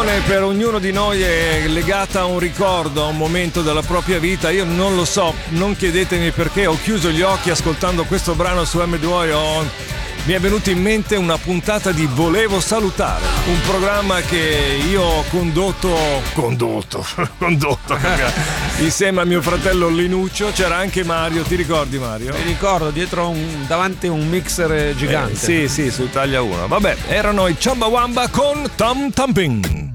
canzone per ognuno di noi è legata a un ricordo, a un momento della propria vita. Io non lo so, non chiedetemi perché, ho chiuso gli occhi ascoltando questo brano su M2. Mi è venuta in mente una puntata di Volevo Salutare, un programma che io ho condotto insieme a mio fratello Linuccio. C'era anche Mario, ti ricordi Mario? Mi ricordo, davanti un mixer gigante. Sì, su Italia 1. Vabbè, erano i Chumbawamba con Tom Thumping.